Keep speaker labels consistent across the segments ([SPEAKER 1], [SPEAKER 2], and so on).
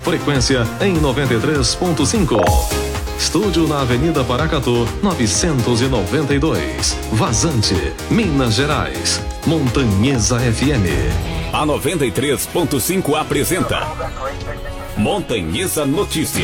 [SPEAKER 1] frequência em 93.5. Estúdio na Avenida Paracatu, 992. Vazante, Minas Gerais. Montanhesa FM.
[SPEAKER 2] A 93.5 apresenta Montanhesa Notícias.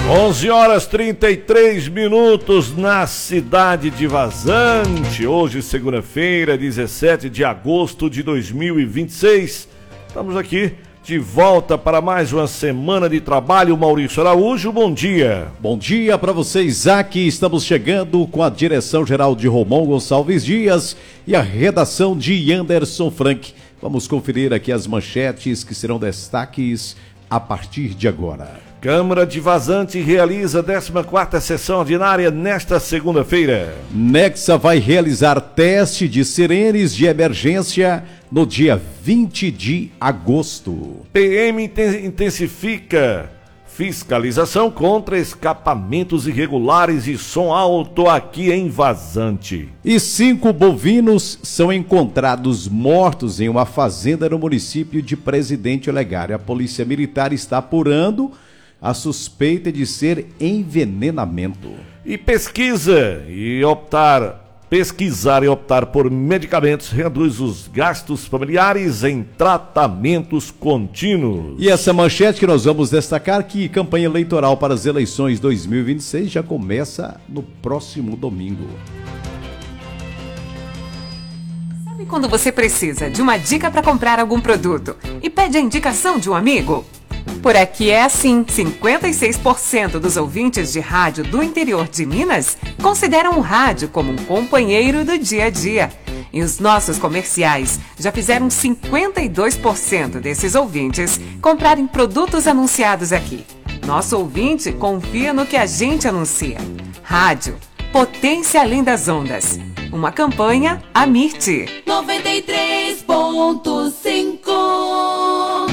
[SPEAKER 3] 11h33 na cidade de Vazante. Hoje, segunda-feira, 17 de agosto de 2026. Estamos aqui de volta para mais uma semana de trabalho. Maurício Araújo, bom dia.
[SPEAKER 4] Bom dia para você, Isaac. Estamos chegando com a direção-geral de Romão Gonçalves Dias e a redação de Anderson Frank. Vamos conferir aqui as manchetes que serão destaques a partir de agora.
[SPEAKER 3] Câmara de Vazante realiza 14ª sessão ordinária nesta segunda-feira.
[SPEAKER 4] Nexa vai realizar teste de sirenes de emergência no dia 20 de agosto.
[SPEAKER 3] PM intensifica fiscalização contra escapamentos irregulares e som alto aqui em Vazante.
[SPEAKER 4] E 5 bovinos são encontrados mortos em uma fazenda no município de Presidente Olegário. A Polícia Militar está apurando a suspeita de ser envenenamento.
[SPEAKER 3] E pesquisar e optar por medicamentos reduz os gastos familiares em tratamentos contínuos.
[SPEAKER 4] E essa manchete que nós vamos destacar, que campanha eleitoral para as eleições 2026 já começa no próximo domingo.
[SPEAKER 5] Sabe quando você precisa de uma dica para comprar algum produto e pede a indicação de um amigo? Por aqui é assim, 56% dos ouvintes de rádio do interior de Minas consideram o rádio como um companheiro do dia a dia. E os nossos comerciais já fizeram 52% desses ouvintes comprarem produtos anunciados aqui. Nosso ouvinte confia no que a gente anuncia. Rádio, potência além das ondas. Uma campanha Amirte.
[SPEAKER 6] 93.5.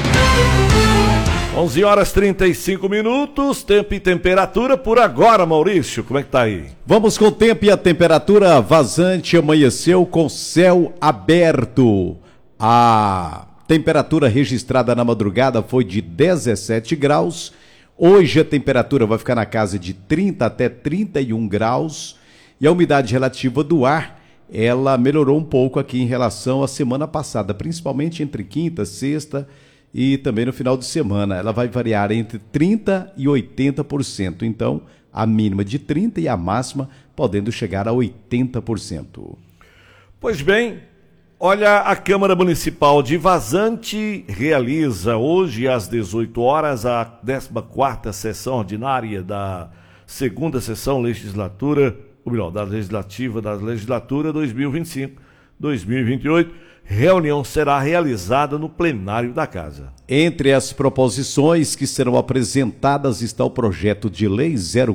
[SPEAKER 3] 11h35, tempo e temperatura por agora, Maurício, como é que tá aí?
[SPEAKER 4] Vamos com o tempo e a temperatura. Vazante amanheceu com céu aberto. A temperatura registrada na madrugada foi de 17 graus. Hoje a temperatura vai ficar na casa de 30 até 31 graus. E a umidade relativa do ar, ela melhorou um pouco aqui em relação à semana passada, principalmente entre quinta, sexta e também no final de semana. Ela vai variar entre 30% e 80%. Então, a mínima de 30% e a máxima podendo chegar a 80%.
[SPEAKER 3] Pois bem, olha, a Câmara Municipal de Vazante realiza hoje às 18 horas a 14ª sessão ordinária da segunda sessão legislatura, ou melhor, da legislativa da legislatura 2025-2028. Reunião será realizada no plenário da Casa.
[SPEAKER 4] Entre as proposições que serão apresentadas está o projeto de lei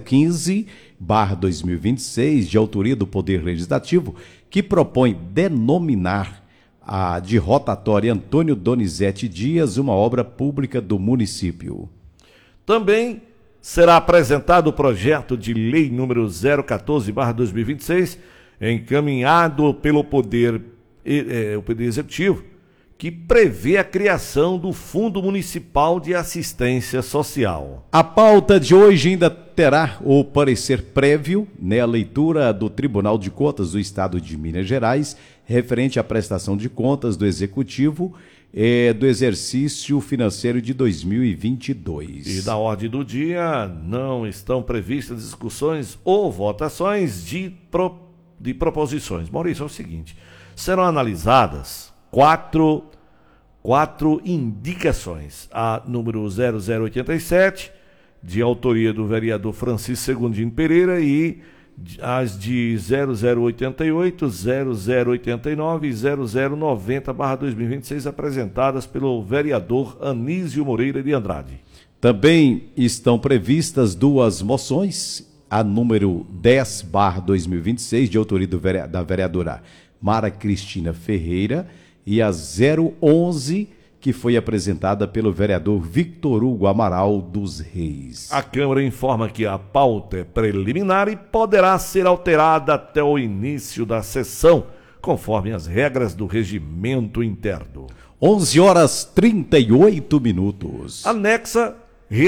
[SPEAKER 4] 015/2026, de autoria do Poder Legislativo, que propõe denominar de rotatória Antônio Donizete Dias uma obra pública do município. Também
[SPEAKER 3] será apresentado o projeto de lei número 014/2026, encaminhado pelo Poder Executivo, que prevê a criação do Fundo Municipal de Assistência Social.
[SPEAKER 4] A pauta de hoje ainda terá o parecer prévio, a leitura do Tribunal de Contas do Estado de Minas Gerais, referente à prestação de contas do Executivo do exercício financeiro de 2022.
[SPEAKER 3] E da ordem do dia não estão previstas discussões ou votações de proposições. Maurício, é o seguinte: serão analisadas quatro indicações. A número 0087, de autoria do vereador Francisco Segundino Pereira, e as de 0088, 0089 e 0090/2026, apresentadas pelo vereador Anísio Moreira de Andrade.
[SPEAKER 4] Também estão previstas 2 moções, a número 10/2026, de autoria da vereadora Mara Cristina Ferreira, e a 011, que foi apresentada pelo vereador Victor Hugo Amaral dos Reis.
[SPEAKER 3] A Câmara informa que a pauta é preliminar e poderá ser alterada até o início da sessão, conforme as regras do regimento interno.
[SPEAKER 4] 11h38.
[SPEAKER 3] Anexa